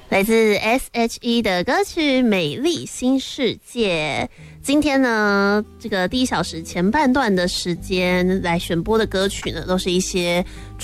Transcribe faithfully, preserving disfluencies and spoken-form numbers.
来自 S H E 的歌曲《美丽新世界》。今天呢，这个第一小时前半段的时间来选播的歌曲呢，都是一些